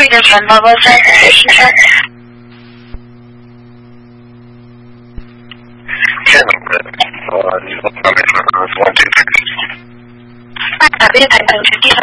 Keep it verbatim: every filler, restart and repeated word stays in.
已经传到了三十十三。 这种的，呃，你说上面说的是完全。 那打这个台本是第三